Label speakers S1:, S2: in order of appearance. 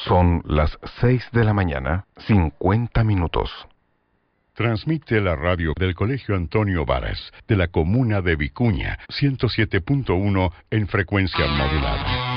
S1: Son las 6 de la mañana, 50 minutos.
S2: Transmite la radio del Colegio Antonio Varas, de la comuna de Vicuña, 107.1 en frecuencia modulada.